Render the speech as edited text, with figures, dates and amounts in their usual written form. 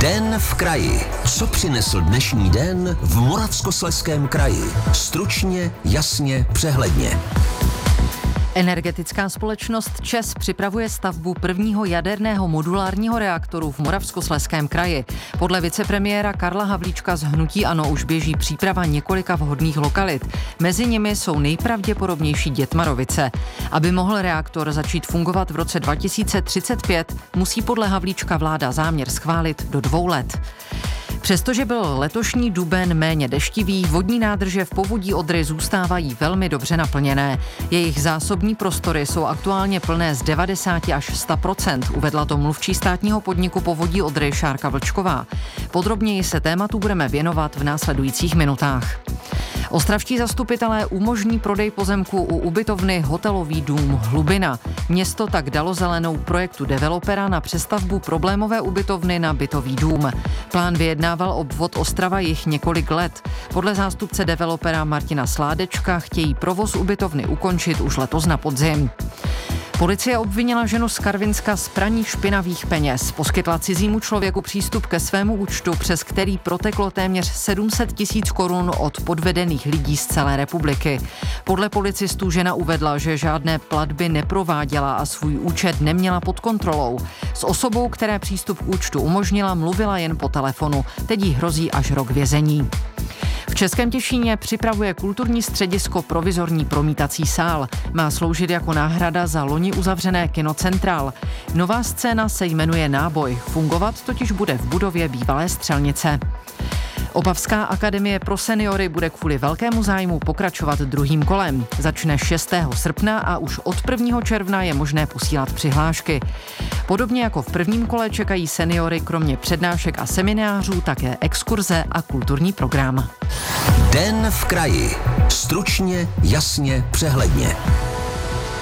Den v kraji. Co přinesl dnešní den v Moravskoslezském kraji? Stručně, jasně, přehledně. Energetická společnost ČEZ připravuje stavbu prvního jaderného modulárního reaktoru v Moravskoslezském kraji. Podle vicepremiéra Karla Havlíčka z hnutí ANO už běží příprava několika vhodných lokalit. Mezi nimi jsou nejpravděpodobnější Dětmarovice. Aby mohl reaktor začít fungovat v roce 2035, musí podle Havlíčka vláda záměr schválit do 2 let. Přestože byl letošní duben méně deštivý, vodní nádrže v povodí Odry zůstávají velmi dobře naplněné. Jejich zásobní prostory jsou aktuálně plné z 90 až 100%, uvedla to mluvčí státního podniku Povodí Odry Šárka Vlčková. Podrobněji se tématu budeme věnovat v následujících minutách. Ostravští zastupitelé umožní prodej pozemku u ubytovny Hotelový dům Hlubina. Město tak dalo zelenou projektu developera na přestavbu problémové ubytovny na bytový dům. Plán vyjednával obvod Ostrava jich několik let. Podle zástupce developera Martina Sládečka chtějí provoz ubytovny ukončit už letos na podzim. Policie obvinila ženu z Karvinska z praní špinavých peněz. Poskytla cizímu člověku přístup ke svému účtu, přes který proteklo téměř 700 000 korun od podvedených lidí z celé republiky. Podle policistů žena uvedla, že žádné platby neprováděla a svůj účet neměla pod kontrolou. S osobou, které přístup k účtu umožnila, mluvila jen po telefonu. Teď jí hrozí až rok vězení. V Českém Těšíně připravuje kulturní středisko provizorní promítací sál. Má sloužit jako náhrada za loni uzavřené kino Centrál. Nová scéna se jmenuje Náboj. Fungovat totiž bude v budově bývalé střelnice. Opavská akademie pro seniory bude kvůli velkému zájmu pokračovat druhým kolem. Začne 6. srpna a už od 1. června je možné posílat přihlášky. Podobně jako v prvním kole čekají seniory kromě přednášek a seminářů také exkurze a kulturní program. Den v kraji. Stručně, jasně, přehledně.